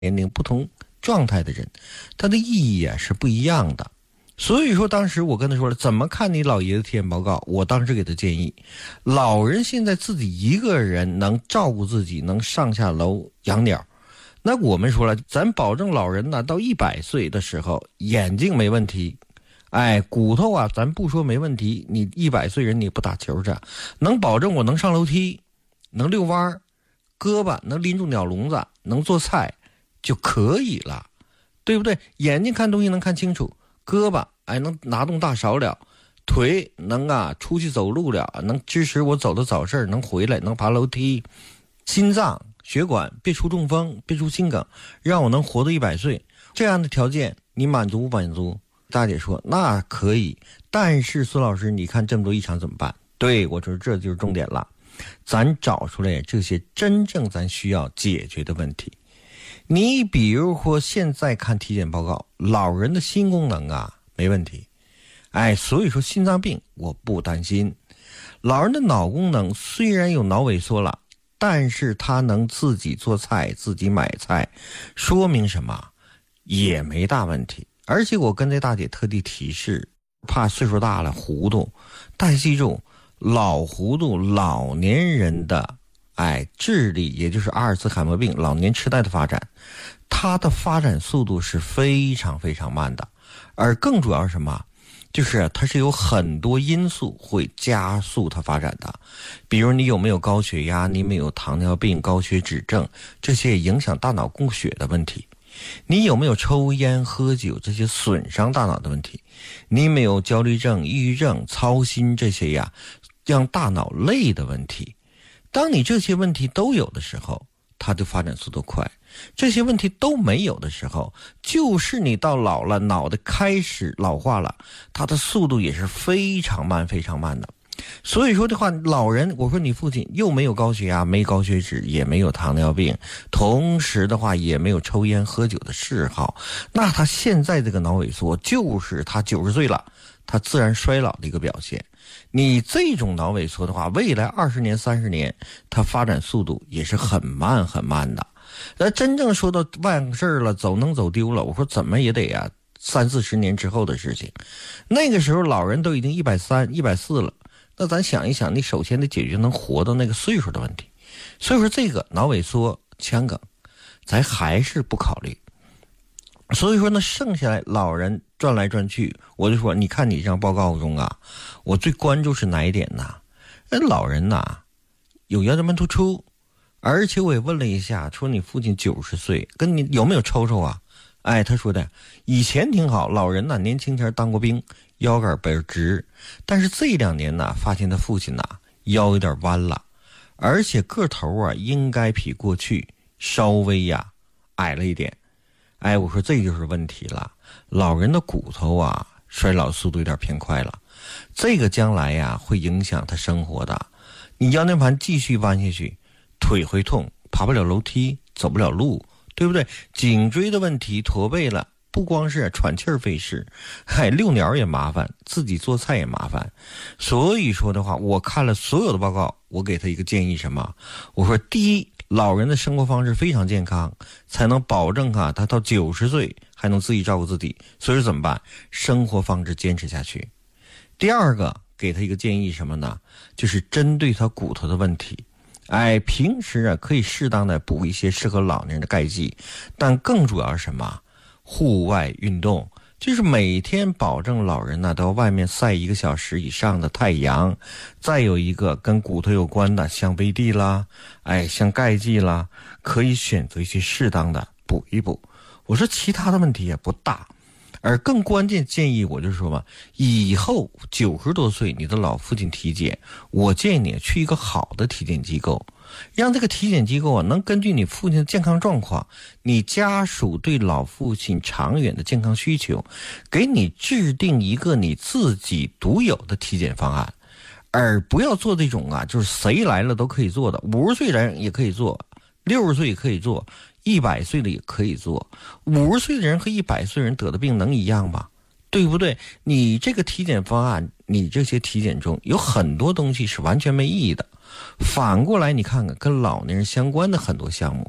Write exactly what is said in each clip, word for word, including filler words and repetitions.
年龄不同状态的人，它的意义啊是不一样的。所以说当时我跟他说了，怎么看你老爷子体检报告，我当时给他建议，老人现在自己一个人能照顾自己，能上下楼养鸟，那我们说了，咱保证老人呢到一百岁的时候眼睛没问题，哎，骨头啊咱不说没问题，你一百岁人你不打球去，能保证我能上楼梯，能遛弯，胳膊能拎住鸟笼子，能做菜就可以了，对不对？眼睛看东西能看清楚，胳膊哎能拿动大勺了，腿能啊出去走路了，能支持我走的早市，能回来，能爬楼梯，心脏血管别出中风，别出心梗，让我能活到一百岁，这样的条件你满足不满足？大姐说那可以，但是孙老师你看这么多异常怎么办？对，我说这就是重点了，咱找出来这些真正咱需要解决的问题。你比如说现在看体检报告，老人的心功能啊没问题，哎，所以说心脏病我不担心。老人的脑功能虽然有脑萎缩了，但是他能自己做菜，自己买菜，说明什么？也没大问题。而且我跟这大姐特地提示，怕岁数大了糊涂，但记住，老糊涂老年人的哎，智力也就是阿尔茨海默病、老年痴呆的发展，它的发展速度是非常非常慢的，而更主要是什么？就是它是有很多因素会加速它发展的，比如你有没有高血压，你有没有糖尿病、高血脂症，这些影响大脑供血的问题。你有没有抽烟喝酒，这些损伤大脑的问题？你有没有焦虑症、抑郁症、操心这些呀让大脑累的问题？当你这些问题都有的时候，它就发展速度快。这些问题都没有的时候，就是你到老了，脑袋开始老化了，它的速度也是非常慢非常慢的。所以说的话，老人，我说你父亲又没有高血压，没高血脂，也没有糖尿病，同时的话也没有抽烟喝酒的嗜好，那他现在这个脑萎缩就是他九十岁了他自然衰老的一个表现。你这种脑萎缩的话，未来二十年三十年它发展速度也是很慢很慢的。那真正说到万事了，走能走丢了，我说怎么也得呀、啊、三四十年之后的事情。那个时候老人都已经一百三一百四了，那咱想一想，你首先得解决能活到那个岁数的问题。所以说这个脑萎缩腔梗咱还是不考虑。所以说呢，剩下来老人转来转去，我就说你看你这张报告中啊，我最关注是哪一点呢？那老人呐、啊、有腰间盘突出，而且我也问了一下，说你父亲九十岁跟你有没有抽抽啊？哎，他说的以前挺好，老人呢年轻前当过兵，腰杆倍儿直，但是这两年呢发现他父亲呐腰有点弯了，而且个头啊应该比过去稍微呀矮了一点。哎，我说这就是问题了，老人的骨头啊衰老速度有点偏快了，这个将来呀会影响他生活的。你腰间盘继续弯下去，腿会痛，爬不了楼梯，走不了路，对不对？颈椎的问题，驼背了，不光是喘气儿费事，还遛鸟也麻烦，自己做菜也麻烦。所以说的话，我看了所有的报告，我给他一个建议，什么？我说第一，老人的生活方式非常健康，才能保证啊他到九十岁还能自己照顾自己。所以说怎么办？生活方式坚持下去。第二个给他一个建议什么呢？就是针对他骨头的问题，哎，平时啊可以适当的补一些适合老年人的钙剂，但更主要是什么？户外运动，就是每天保证老人呢到外面晒一个小时以上的太阳。再有一个跟骨头有关的，像维 D 啦，哎，像钙剂啦，可以选择一些适当的补一补。我说其他的问题也不大，而更关键建议我就说嘛，以后九十多岁你的老父亲体检，我建议你去一个好的体检机构，让这个体检机构啊能根据你父亲的健康状况，你家属对老父亲长远的健康需求，给你制定一个你自己独有的体检方案，而不要做这种啊就是谁来了都可以做的，五十岁人也可以做，六十岁也可以做，一百岁的也可以做。五十岁的人和一百岁人得的病能一样吗？对不对？你这个体检方案，你这些体检中有很多东西是完全没意义的。反过来你看看跟老年人相关的很多项目，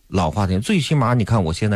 老花眼，最起码你看我现在